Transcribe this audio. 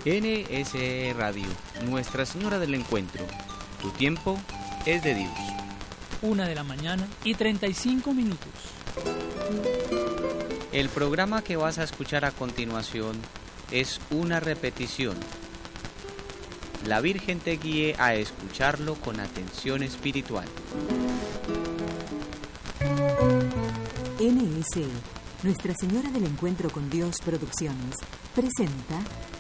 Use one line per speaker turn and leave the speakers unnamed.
NSE Radio, Nuestra Señora del Encuentro. Tu tiempo es de Dios.
1:35 a.m.
El programa que vas a escuchar a continuación es una repetición. La Virgen te guíe a escucharlo con atención espiritual.
NSE, Nuestra Señora del Encuentro con Dios Producciones, presenta